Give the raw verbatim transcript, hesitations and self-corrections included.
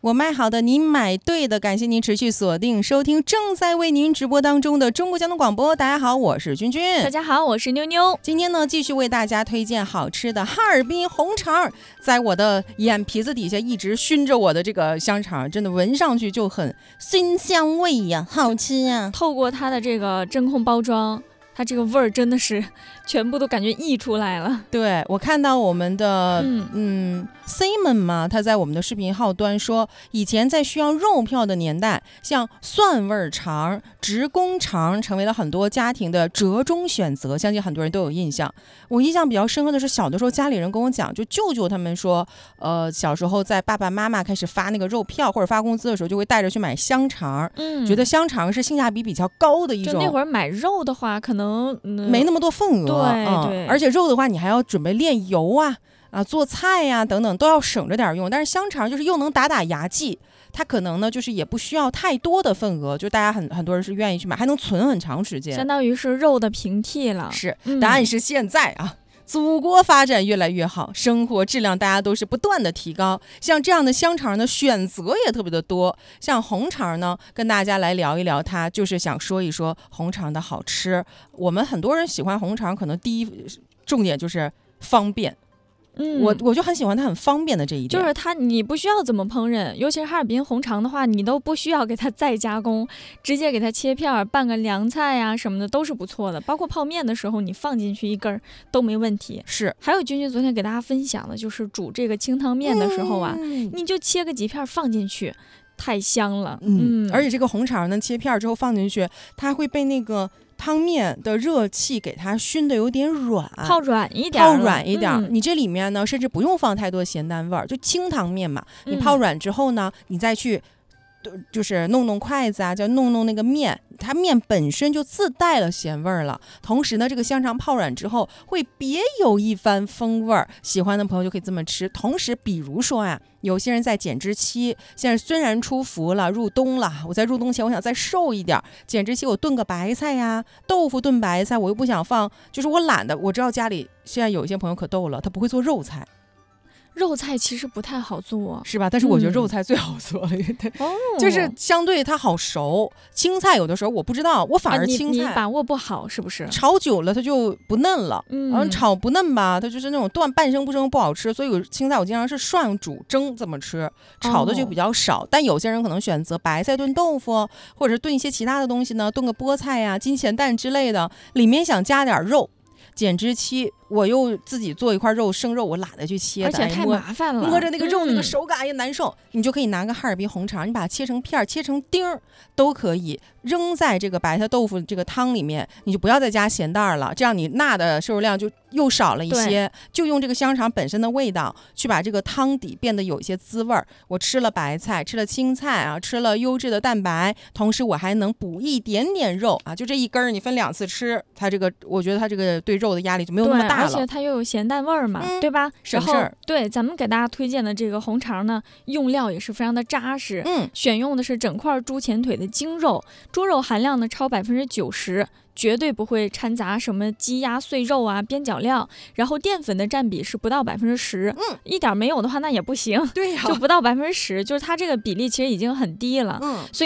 我卖好的，您买对的，感谢您持续锁定收听正在为您直播当中的中国交通广播。大家好，我是君君。 大家好，我是妞妞。 今天呢，继续为大家推荐好吃的哈尔滨红肠。在我的眼皮子底下一直熏着我的这个香肠，真的闻上去就很鲜香味呀，好吃呀。 透过它的这个真空包装，它这个味儿真的是全部都感觉溢出来了。 对，我看到我们的嗯嗯 Simon 嘛，他在我们的视频号端说，以前在需要肉票的年代，像蒜味肠、职工肠成为了很多家庭的折中选择，相信很多人都有印象。我印象比较深刻的是，小的时候家里人跟我讲，就舅舅他们说，呃，小时候在爸爸妈妈开始发那个肉票或者发工资的时候，就会带着去买香肠， 嗯， 觉得香肠是性价比比较高的一种。 就那会儿买肉的话，可能、嗯、 没那么多份额， 对、 嗯、 对， 而且肉的话，你还要准备炼油啊。啊，做菜呀、啊、等等都要省着点用，但是香肠就是又能打打牙祭，它可能呢就是也不需要太多的份额，就大家很很多人是愿意去买，还能存很长时间， 相当于是肉的平替了。 是， 嗯、 答案是现在啊，祖国发展越来越好，生活质量大家都是不断的提高，像这样的香肠呢选择也特别的多，像红肠呢跟大家来聊一聊它，就是想说一说红肠的好吃。我们很多人喜欢红肠，可能第一重点就是方便。 嗯， 我我就很喜欢它很方便的这一点， 就是它你不需要怎么烹饪，尤其是哈尔滨红肠的话，你都不需要给它再加工，直接给它切片，拌个凉菜呀、啊、什么的都是不错的。包括泡面的时候，你放进去一根都没问题。 是， 还有君君昨天给大家分享的，就是煮这个清汤面的时候啊， 嗯、 你就切个几片放进去，太香了。 嗯，嗯而且这个红肠呢，切片之后放进去，它会被那个汤面的热气给它熏得有点软， 泡软一点， 泡软一点、嗯。 嗯、 你这里面呢，甚至不用放太多咸淡味儿，就清汤面嘛。你泡软之后呢，嗯、你再去，就是弄弄筷子啊，就弄弄那个面，它面本身就自带了咸味儿了。同时呢，这个香肠泡软之后，会别有一番风味儿。喜欢的朋友就可以这么吃。同时，比如说呀、啊。有些人在减脂期，现在虽然出伏了，入冬了，我在入冬前我想再瘦一点，减脂期我炖个白菜呀，豆腐炖白菜，我又不想放，就是我懒得。我知道家里现在有一些朋友可逗了，他不会做肉菜。 肉菜其实不太好做， 是吧？但是我觉得肉菜最好做了，嗯、就是相对它好熟。青菜有的时候我不知道，我反而青菜、 啊、你, 你把握不好，是不是？ 炒久了它就不嫩了， 嗯， 然后炒不嫩吧，它就是那种断半生不生不好吃。所以有青菜我经常是涮煮蒸这么吃，炒的就比较少。哦、但有些人可能选择白菜炖豆腐，或者是炖一些其他的东西呢，炖个菠菜呀、金钱蛋之类的，里面想加点肉。减脂期我又自己做一块肉生肉，我懒得去切的， 而且太麻烦了， 摸着那个肉、嗯、那个手感也难受。你就可以拿个哈尔滨红肠，你把它切成片切成丁儿都可以，扔在这个白菜豆腐这个汤里面，你就不要再加咸蛋了，这样你钠的摄入量就又少了一些。就用这个香肠本身的味道去把这个汤底变得有一些滋味儿。我吃了白菜，吃了青菜啊，吃了优质的蛋白，同时我还能补一点点肉啊，就这一根儿你分两次吃，它这个我觉得它这个对肉的压力就没有那么大了， 而且它又有咸淡味儿嘛、嗯，对吧？ 省事儿。 对，咱们给大家推荐的这个红肠呢，用料也是非常的扎实， 嗯， 选用的是整块猪前腿的精肉，猪肉含量呢超百分之九十。绝对不会掺杂什么鸡鸭碎肉啊、边角料，然后淀粉的占比是不到百分之十， 嗯， 一点没有的话那也不行， 对呀、啊， 就不到百分之十，就是它这个比例其实已经很低了， 嗯， 所以。